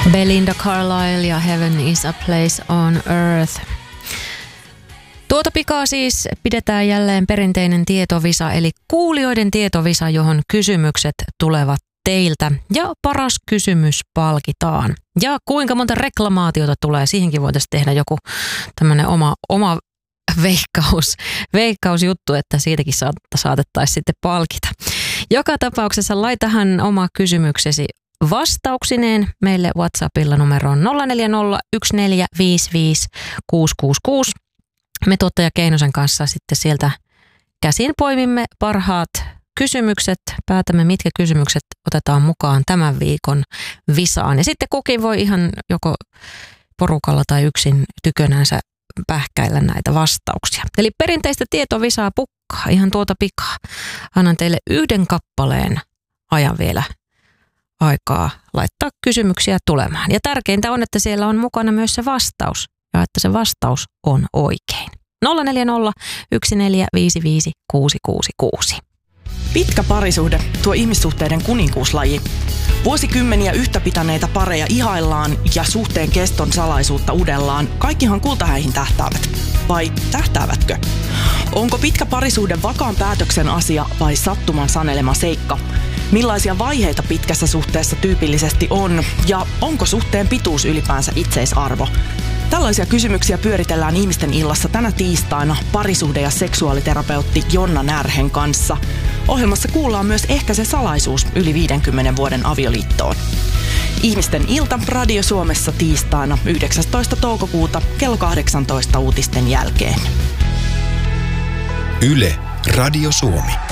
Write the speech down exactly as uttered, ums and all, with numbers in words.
Belinda Carlisle ja Heaven is a place on earth. Tuota pikaa siis pidetään jälleen perinteinen tietovisa, eli kuulijoiden tietovisa, johon kysymykset tulevat teiltä ja paras kysymys palkitaan. Ja kuinka monta reklamaatiota tulee, siihenkin voitaisiin tehdä joku tämmöinen oma, oma veikkaus, veikkausjuttu, että siitäkin saatettaisiin sitten palkita. Joka tapauksessa laitahan oma kysymyksesi vastauksineen meille WhatsAppilla numeroon nolla neljä nolla yksi neljä viisi viisi kuusi kuusi kuusi. Me tuottaja Keinosen kanssa sitten sieltä käsin poimimme parhaat kysymykset, päätämme mitkä kysymykset otetaan mukaan tämän viikon visaan. Ja sitten kukin voi ihan joko porukalla tai yksin tykönänsä pähkäillä näitä vastauksia. Eli perinteistä tietovisaa pukkaa ihan tuota pikaa. Annan teille yhden kappaleen ajan vielä aikaa laittaa kysymyksiä tulemaan. Ja tärkeintä on, että siellä on mukana myös se vastaus ja että se vastaus on oikein. nolla neljä nolla yksi neljä viisi viisi kuusi kuusi kuusi. Pitkä parisuhde, tuo ihmissuhteiden kuninkuuslaji. Vuosikymmeniä yhtä pitäneitä pareja ihaillaan ja suhteen keston salaisuutta udellaan. Kaikkihan kultahäihin tähtäävät. Vai tähtäävätkö? Onko pitkä parisuhde vakaan päätöksen asia vai sattuman sanelema seikka? Millaisia vaiheita pitkässä suhteessa tyypillisesti on? Ja onko suhteen pituus ylipäänsä itseisarvo? Tällaisia kysymyksiä pyöritellään Ihmisten illassa tänä tiistaina parisuhde- ja seksuaaliterapeutti Jonna Närhen kanssa. Ohjelmassa kuullaan myös ehkä se salaisuus yli viidenkymmenen vuoden avioliittoon. Ihmisten ilta Radio Suomessa tiistaina yhdeksästoista toukokuuta kello kahdeksantoista uutisten jälkeen. Yle Radio Suomi.